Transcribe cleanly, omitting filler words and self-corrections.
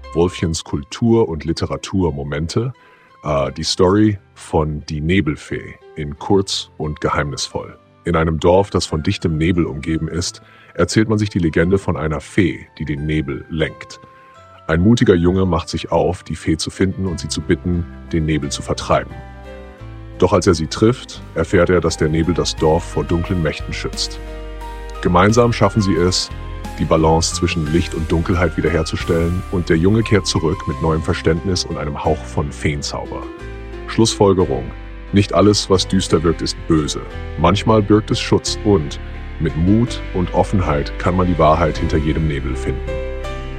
Wolfchens Kultur- und Literaturmomente. Die Story von Die Nebelfee in Kurz und Geheimnisvoll. In einem Dorf, das von dichtem Nebel umgeben ist, erzählt man sich die Legende von einer Fee, die den Nebel lenkt. Ein mutiger Junge macht sich auf, die Fee zu finden und sie zu bitten, den Nebel zu vertreiben. Doch als er sie trifft, erfährt er, dass der Nebel das Dorf vor dunklen Mächten schützt. Gemeinsam schaffen sie es, die Balance zwischen Licht und Dunkelheit wiederherzustellen, und der Junge kehrt zurück mit neuem Verständnis und einem Hauch von Feenzauber. Schlussfolgerung: Nicht alles, was düster wirkt, ist böse. Manchmal birgt es Schutz und mit Mut und Offenheit kann man die Wahrheit hinter jedem Nebel finden.